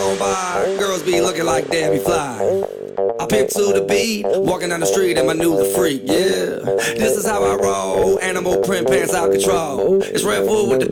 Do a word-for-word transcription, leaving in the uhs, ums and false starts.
on by, girls be looking like Debbie Fly. I pimp to the beat, walking down the street and my new the freak, yeah. This is how I roll, animal print pants out control. It's Red Bull with the